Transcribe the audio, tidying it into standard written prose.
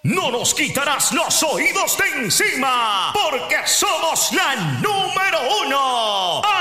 no nos quitarás los oídos de encima, porque somos la número 1.